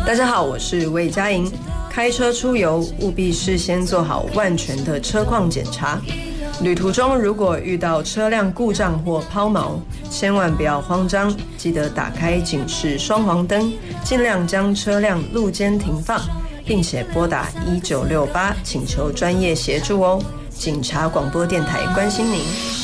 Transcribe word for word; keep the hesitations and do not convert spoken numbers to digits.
大家好，我是魏佳莹。开车出游务必事先做好万全的车况检查。旅途中如果遇到车辆故障或抛锚，千万不要慌张，记得打开警示双黄灯，尽量将车辆路肩停放，并且拨打一九六八请求专业协助哦。警察广播电台关心您。